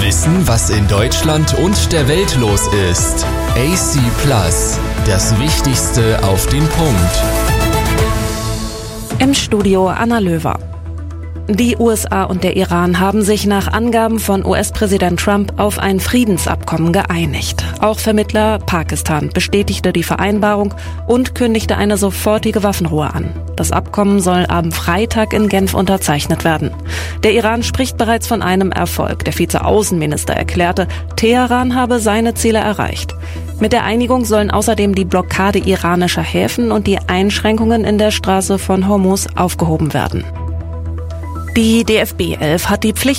Wissen, was in Deutschland und der Welt los ist. AC Plus, das Wichtigste auf den Punkt. Im Studio Anna Löwer. Die USA und der Iran haben sich nach Angaben von US-Präsident Trump auf ein Friedensabkommen geeinigt. Auch Vermittler Pakistan bestätigte die Vereinbarung und kündigte eine sofortige Waffenruhe an. Das Abkommen soll am Freitag in Genf unterzeichnet werden. Der Iran spricht bereits von einem Erfolg. Der Vizeaußenminister erklärte, Teheran habe seine Ziele erreicht. Mit der Einigung sollen außerdem die Blockade iranischer Häfen und die Einschränkungen in der Straße von Hormuz aufgehoben werden. Die DFB 11 hat die Pflicht